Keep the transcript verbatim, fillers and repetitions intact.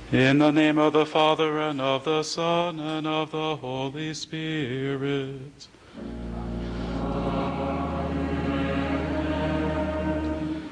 In the name of the Father, and of the Son, and of the Holy Spirit.